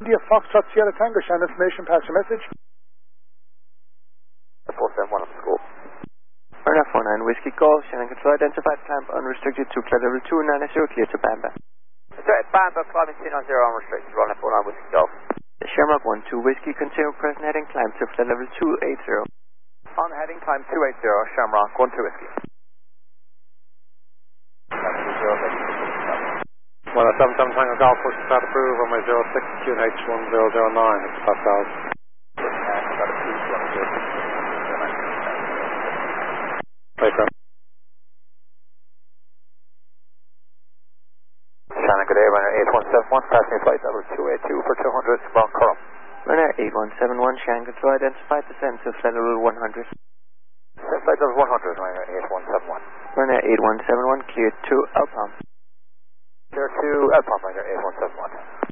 India Foxtrot Sierra Tango, Shannon information, pass your message. 471 on the school. Runner 49 Whiskey Golf, Shannon control identified, climb unrestricted to flight level 290, clear to Bamba. Sorry, Bamba, climbing 290 unrestricted, runner 49 Whiskey Golf. Shamrock 12 Whiskey, continue present heading, climb to flight level 280. On heading, climb 280, Shamrock 12 Whiskey. 177 Tango Golf, push start approve, runway 06, QNH 1009, it's Pascal. Shannon, good day, runner 8171, passing flight level 282 for 200, Mount Curram. Runner 8171, Shannon control identified, descend to flight level 100. Flight level 100, runner 8171. Runner 8171, clear to Alpine. Clear to Alpine, runner 8171.